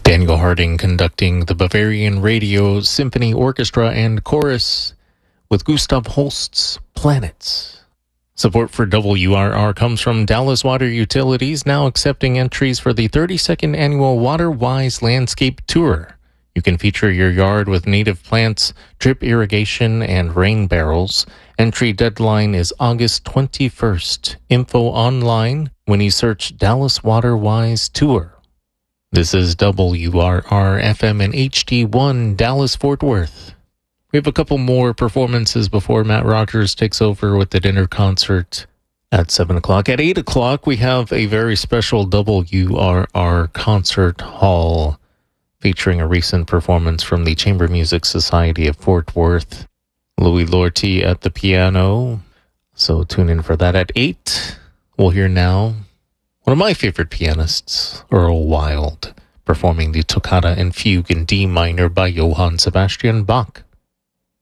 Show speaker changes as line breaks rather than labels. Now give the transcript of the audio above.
Daniel Harding conducting the Bavarian Radio Symphony Orchestra and Chorus with Gustav Holst's Planets. Support for WRR comes from Dallas Water Utilities, now accepting entries for the 32nd annual WaterWise Landscape Tour. You can feature your yard with native plants, drip irrigation, and rain barrels. Entry deadline is August 21st. Info online when you search Dallas WaterWise Tour. This is WRR FM and HD1 Dallas Fort Worth. We have a couple more performances before Matt Rogers takes over with the dinner concert at 7 o'clock. At 8 o'clock, we have a very special WRR concert hall featuring a recent performance from the Chamber Music Society of Fort Worth. Louis Lortie at the piano. So tune in for that at 8. We'll hear now one of my favorite pianists, Earl Wild, performing the Toccata and Fugue in D minor by Johann Sebastian Bach.